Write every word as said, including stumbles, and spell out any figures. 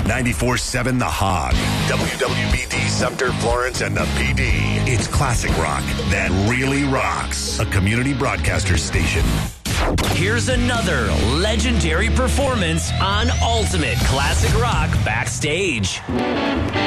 ninety-four seven The Hog. W W B D Sumter, Florence, and the P D. It's classic rock that really rocks. A community broadcaster station. Here's another legendary performance on Ultimate Classic Rock Backstage.